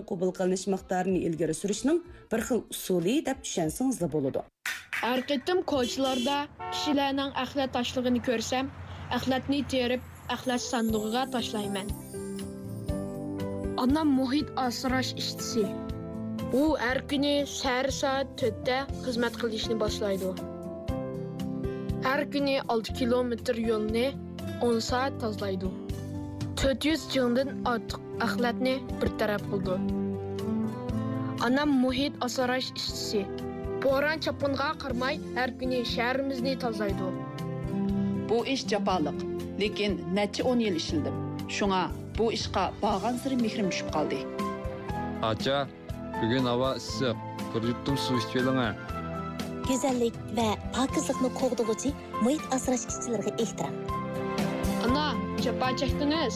qabul qilinish miqdorini ilgari surishning bir xil usuli deb tushunsangiz bo'ladi. Har qitim ko'chalarda kishilarning axlat tashlag'ini ko'rsam, axlatni terib, axlat sandig'iga tashlayman. Anam muhit asrash ishchisi. U har kuni soat 4 da xizmat qilishni boshlaydi. Har kuni 6 kilometr yo'lni 10 soat tozalaydi. 400 jildan ortiq axlatni bir taraf qildi. Anam muhit asrash ishchisi. Bo'ron chapinga qarmay har kuni shahrimizni tozalaydi. Bu ish jafoliq, lekin necha 10 yil ishildim. Shunga bu ishqa bag'an siri mehrim tushib qoldi. Acha, bugun havo issiq. Bir yuttum suv ichib oling. Go'zallik va pokizlikni qo'g'dug'uchi muhit asrash ishchilariga ehtirom. Ana, chapa chekdingiz.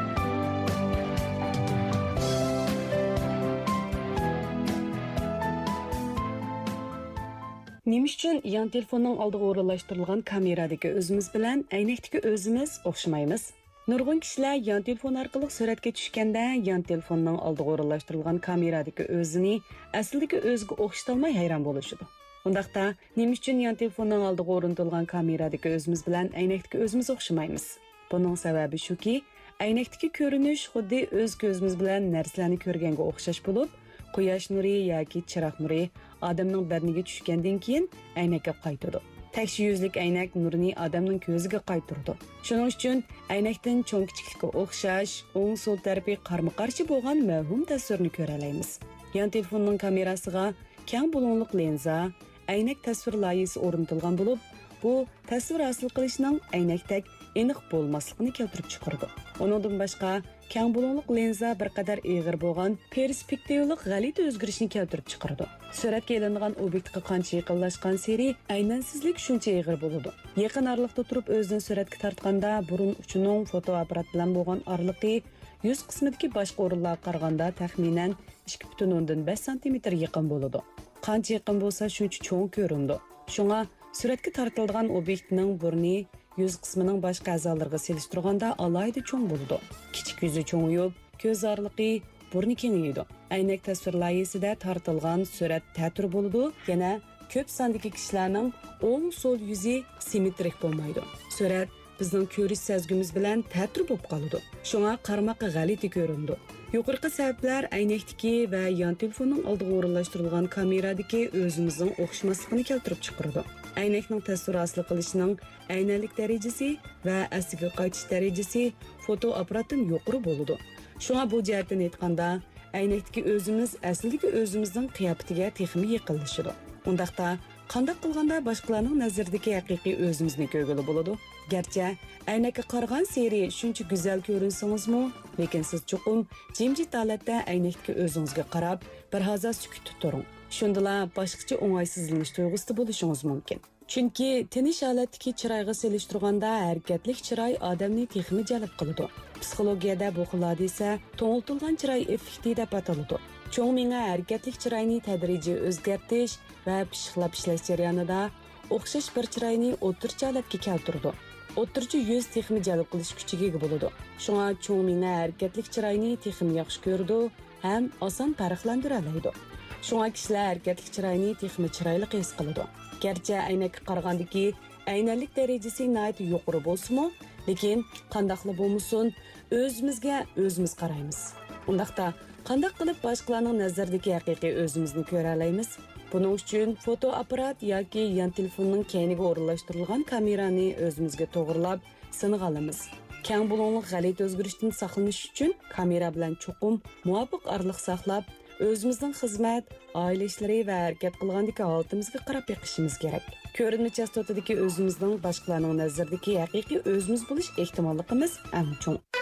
Nima uchun yon telefonning oldiga o'rinlashtirilgan kameradagi o'zimiz bilan aynakdagi o'zimiz o'xshamaymiz? Nurg'un kishilar yon telefon orqali suratga tushganda yon telefonning oldiga o'rinlashtirilgan kameradagi o'zini aslidagi o'ziga o'xshatolmay hayron bo'lishadi. Undaqda nima uchun yon telefonning oldiga o'rintilgan kameradagi o'zimiz bilan aynakdagi o'zimiz o'xshamaymiz? Buning sababi shuki, aynakdagi ko'rinish xuddi o'z ko'zimiz bilan narsalarni ko'rganga o'xshash bo'lib, quyosh nuri yoki chiroq nuri odamning badaniga tushgandan keyin aynakka qaytadi. Takshi yuzlik aynak nurini odamning ko'ziga qaytaradi. Shuning uchun aynakdan cho'ng kichiklikka o'xshash, o'ng so'l tarafi qarama-qarshi bo'lgan mavhum tasvirni ko'ra olamiz. Yon telefonning kamerasiga keng bo'lonliq lenza, aynak tasvir loyihasi o'rnatilgan bo'lib, bu tasvir hosil qilishning aynakdek aniq bo'lmasligini keltirib chiqaradi. Uningdan boshqa keng bo'lonliq lenza bir qadar eg'ir bo'lgan perspektivalik g'alati o'zgarishni keltirib chiqaradi. Suratga ilingan obyektga qancha yaqinlashgan sari aynansizlik shuncha eg'ir bo'ladi. Yaqin oraliqda turib o'zini suratga tortganda burun uchining fotoapparat bilan bo'lgan oraliqi yuz qismidagi boshqa o'rinlarga qaraganda taxminan 2,5 sm yaqin bo'ladi. Qancha yaqin bo'lsa shuncha cho'ng ko'rindi. Shunga suratga tortilgan obyektning burni yuz qismining boshqa a'zolariga selishtirganda alohida cho'ng bo'ladi. Kichik yuzi cho'ngayib, ko'z oraliqi, burni kengaydi. Aynak tasvir loyihasida tortilgan surat ta'tir bo'ladi, yana ko'p sondagi kishilarning o'ng so'l yuzi simmetrik bo'lmaydi. Surat bizning ko'rish sezgimiz bilan ta'tir bo'lib qoladi. Shunga qarmoqqa g'alati ko'rindi. Yuqorqi sabablar aynakdagi va yon telefonning oldiga o'rinlashtirilgan kameradagi o'zimizning o'xshamasligini keltirib chiqaradi. Aynakning tasvir hosil qilishining aynalik darajasi va asliga qaytish darajasi fotoapparatdan yuqori bo'ladi. Shunga bu jihatdan aytganda, aynakdagi o'zimiz aslidagi o'zimizning qiyofatiga texmi yaqinlashadi. Undaqda qanday qilganda boshqalarning nazaridagi haqiqiy o'zimizni ko'rgili bo'ladi. Garchi aynakka qarag'an seri shuncha go'zal ko'rinsangizmi, lekin siz cho'qim jimjit holatda aynakdagi o'zingizga qarab, bir hazo sukut turing. Shundala boshqacha o'ng'aysizlanish tuyg'usida bo'lishingiz mumkin. Chunki tinish holatdagi chiroyga selishtirganda harakatlik chiroy odamni texmi jalb qiladi. Psixologiyada bu xil hodisa to'ng'iltilgan chiroy effekti deb ataladi. Cho'ng miya harakatlik chiroyni tadrijiy o'zgartirish va pishiqlab ishlash jarayonida o'xshash bir chiroyni o'tircha holatga keltiradi. O'tirchi yuz texmi jalb qilish kuchiga ega bo'ladi. Shunga cho'ng miya harakatlik chiroyni texmi yaxshi ko'radi ham oson farqlantira oladi. Shunga kishilar harakatlik chiroyni texmi chiroyli his qiladi. Garchi aynakka qaragandagi aynalik darajasi nihoyat yuqori bo'lsa-mu, lekin qandaqli bo'lmasin, o'zimizga o'zimiz qaraymiz. Undaqda qanday qilib boshqalarning nazaridagi haqiqiy o'zimizni ko'ra olamiz? Buning uchun fotoapparat yoki yon telefonning keyniga o'rinlashtirilgan kamerani o'zimizga to'g'rilab sinib olamiz. Keng bo'lonliq g'alati o'zgarishdan saqlanish uchun kamera bilan cho'qim muvofiq oraliq saqlab, o'zimizning xizmat, oila ishlari va harakat qilgandagi holatimizga qarab beqishimiz kerak. Ko'rinma chastotadagi o'zimizning boshqalarning nazaridagi haqiqiy o'zimiz bo'lish ehtimolligimiz eng chong.